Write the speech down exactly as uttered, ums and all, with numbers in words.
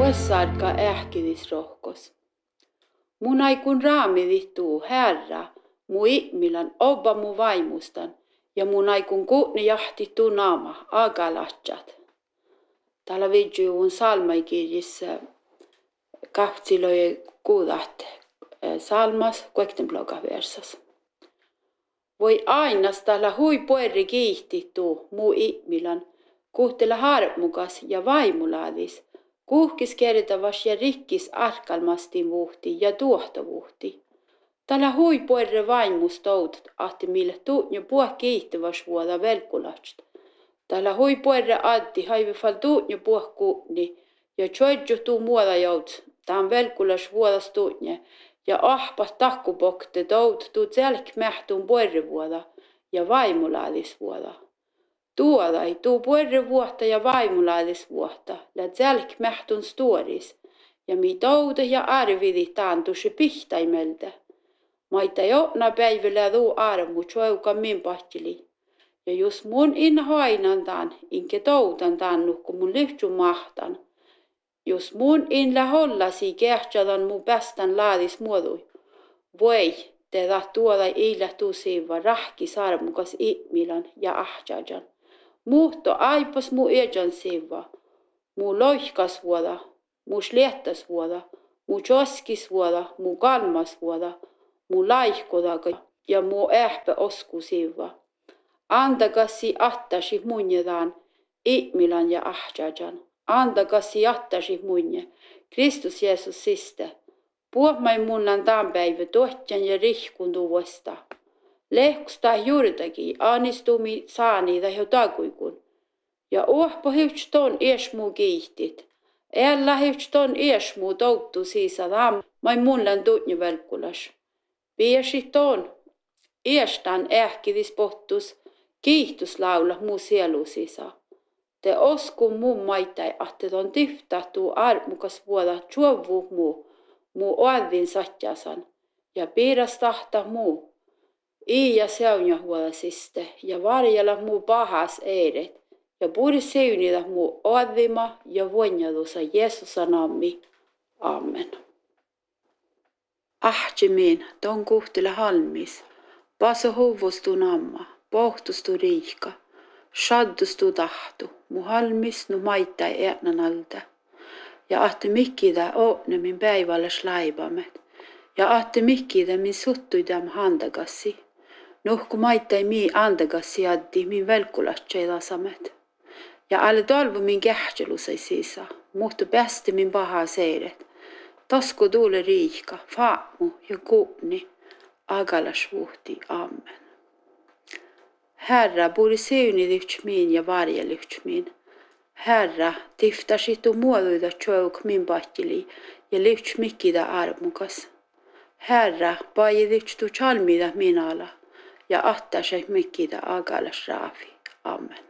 Tuossarka ähkidis rohkos. Mun aikun raamidit tuu herra, mu ihmilan obba mu vaimustan, ja mun aikun kuutni jahti tuu naama, agalatsat. Täällä vidjuun salmaikirjissa kahtsiloi kuudat salmas kuektenbloga versas. Voi ainas täällä hui puerri kiihti tuu mu ihmilan, kuhtela harmukas ja vaimulaadis, kuhkis kertavas ja rikkis arkalmastin vuhti ja tuohtovuhti. Täällä hui puerre vaimus toutat, ahti mille tuu ja puh kiihtivas vuoda velkulatsta. Täällä hui puerre addi haivefal tuu ja puh kuutni, ja tjoidju tuu muoda jouts, taan velkulas vuodas tuutne, ja ahpas takkupokte tout tuu tselk mähtuun puerre vuoda, ja vaimulaadis vuoda. Tuodai tuu puerre vuotta ja vaimulaadis vuotta, ja tselk mähtun stuoris, ja mi toude ja arvidi taantusi pihtaimeltä. Maita jona päivillä tuu armu tjouka min pahtili. Ja jos mun in hoinan taan, inke toutan taannu, kun mun lyhtsy mahtan. Jos mun in lähollasi kehtsadan mun päästän laadis muodui. Voi, te taht tuoda iillä tusiva rahki sarmukas ihmilan ja ahtjajan. Muhto aipas mu ejan siva. Mu loihkas vuoda, mu sliettas vuoda, mu joskis vuoda, mu kalmas vuoda, mu laihkodaga ja mu ähpä osku siva. Andakasi ahtasi munjedaan, ihmilan ja ahtjajan. Andakasi ahtasi munje, Kristus Jeesus siste. Puhmai munnan tämän päivä tohtjan ja rihkun tuosta. Lehkusta juurtakin anistumi saani tai takuikun. Ja ohpa hyvts ton iesmu kiihtit. Älä hyvts ton iesmu touttu siisada mai munnan tuutni velkulas. Piesi ton iestan ähkidis pohtus kiihtuslaula muu sielu sisa. Te osku mun maitai ahte ton tiftahtuu armukas vuoda tjuovu muu, muu oadin satjasan. Ja piiras tahta muu. Iia seunja huolasiste ja varjella muu pahas eiret. Ja puuri seunida muu oadima ja vonjadusa Jeesusa nammi. Amen. Ahtjemiin ton kuhtele halmis. Paso huvustu namma, pohtustu riika. Shaddustu tahtu, mu halmis nu maittai eänan alta. Ja ahte mikkida oone min päivällä slaibamet. Ja ahte mikkida min suttuidam handagassi. Nuhku maittai mii andagassi addi min velkulatsai tasamet. Ja alle talvu min kähtselusai sisa, muhtu päästi min paha seiret. Tasku tuule riika, faamu ja kuupni, agalas vuhti, amen. Herra, puuri seuni lyhtsmiin ja varje lyhtsmiin. Herra, tiftasi tu muoduida tjouk min pahtili ja lyhtsmikida armukas. Herra, paji lyhtstu chalmida minala ja ahtasai mikkida agalas raafi. Amen.